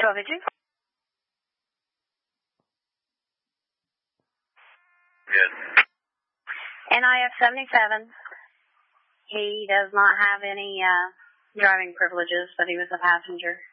1282. Good. NIF 77. He does not have any driving privileges, but he was a passenger.